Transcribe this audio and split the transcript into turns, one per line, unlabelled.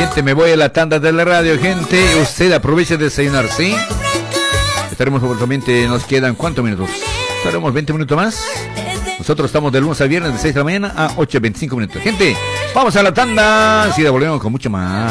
Gente, me voy a la tanda de la radio, gente. Usted aproveche de desayunar, ¿sí? Estaremos probablemente, nos quedan ¿cuántos minutos? Estaremos 20 minutos más. Nosotros estamos de lunes a viernes de 6 de la mañana a 8:25 minutos. Gente, vamos a la tanda. Si volvemos con mucho más.